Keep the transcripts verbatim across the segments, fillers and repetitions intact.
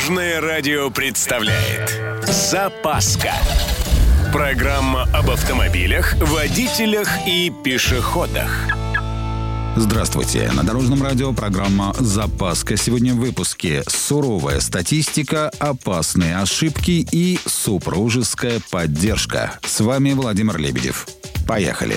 Дорожное радио представляет «Запаска». Программа об автомобилях, водителях и пешеходах. Здравствуйте. На Дорожном радио программа «Запаска». Сегодня в выпуске суровая статистика, опасные ошибки и супружеская поддержка. С вами Владимир Лебедев. Поехали.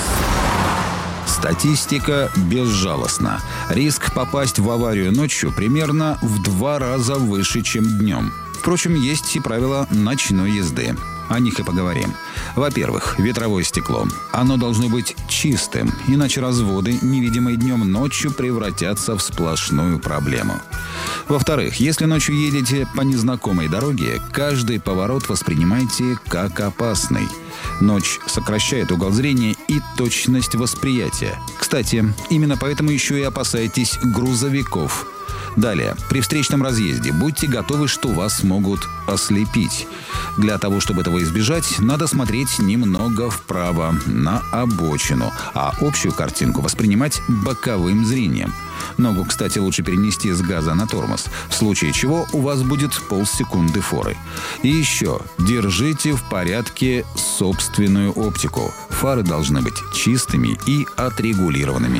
Статистика безжалостна. Риск попасть в аварию ночью примерно в два раза выше, чем днем. Впрочем, есть и правила ночной езды. О них и поговорим. Во-первых, ветровое стекло. Оно должно быть чистым, иначе разводы, невидимые днем, ночью превратятся в сплошную проблему. Во-вторых, если ночью едете по незнакомой дороге, каждый поворот воспринимайте как опасный. Ночь сокращает угол зрения и точность восприятия. Кстати, именно поэтому еще и опасайтесь грузовиков. Далее, при встречном разъезде будьте готовы, что вас могут ослепить. Для того, чтобы этого избежать, надо смотреть немного вправо, на обочину, а общую картинку воспринимать боковым зрением. Ногу, кстати, лучше перенести с газа на тормоз, в случае чего у вас будет полсекунды форы. И еще, держите в порядке собственную оптику. Фары должны быть чистыми и отрегулированными.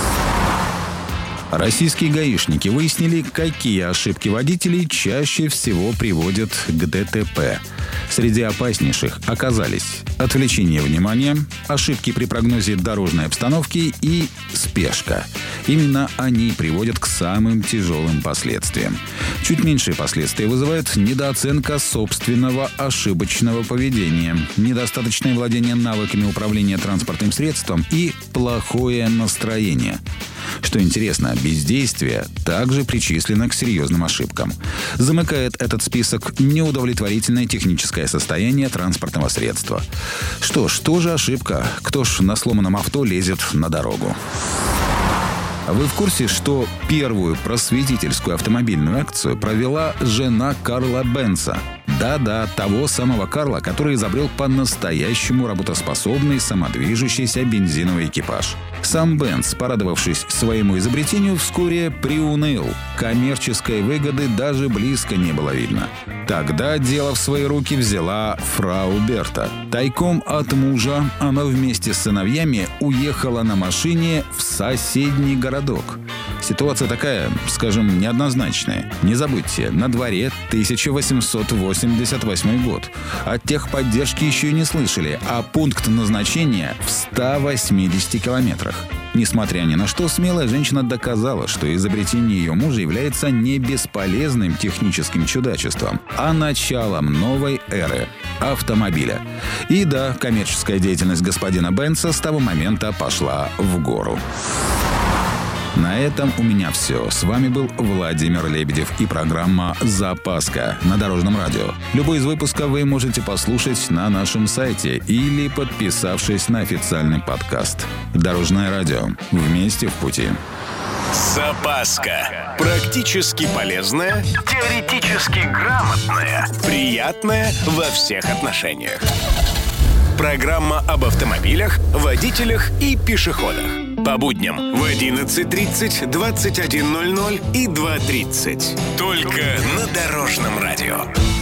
Российские гаишники выяснили, какие ошибки водителей чаще всего приводят к ДТП. Среди опаснейших оказались отвлечение внимания, ошибки при прогнозе дорожной обстановки и спешка. Именно они приводят к самым тяжелым последствиям. Чуть меньшие последствия вызывают недооценка собственного ошибочного поведения, недостаточное владение навыками управления транспортным средством и плохое настроение. Что интересно, бездействие также причислено к серьезным ошибкам. Замыкает этот список неудовлетворительное техническое состояние транспортного средства. Что ж, тоже ошибка. Кто ж на сломанном авто лезет на дорогу? Вы в курсе, что первую просветительскую автомобильную акцию провела жена Карла Бенца? Да-да, того самого Карла, который изобрел по-настоящему работоспособный самодвижущийся бензиновый экипаж. Сам Бенц, порадовавшись своему изобретению, вскоре приуныл. Коммерческой выгоды даже близко не было видно. Тогда дело в свои руки взяла фрау Берта. Тайком от мужа она вместе с сыновьями уехала на машине в соседний городок. Ситуация такая, скажем, неоднозначная. Не забудьте, на дворе тысяча восемьсот восемьдесят восьмой год. От техподдержки еще и не слышали, а пункт назначения в ста восьмидесяти километрах. Несмотря ни на что, смелая женщина доказала, что изобретение ее мужа является не бесполезным техническим чудачеством, а началом новой эры автомобиля. И да, коммерческая деятельность господина Бенца с того момента пошла в гору. На этом у меня все. С вами был Владимир Лебедев и программа «Запаска» на Дорожном радио. Любой из выпусков вы можете послушать на нашем сайте или подписавшись на официальный подкаст. Дорожное радио. Вместе в пути. «Запаска». Практически полезная, теоретически грамотная, приятная во всех отношениях. Программа об автомобилях, водителях и пешеходах. По будням в одиннадцать тридцать, двадцать один ноль ноль и два тридцать. Только на Дорожном радио.